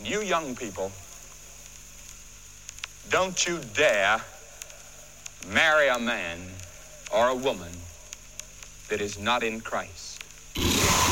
You young people, don't you dare marry a man or a woman that is not in Christ.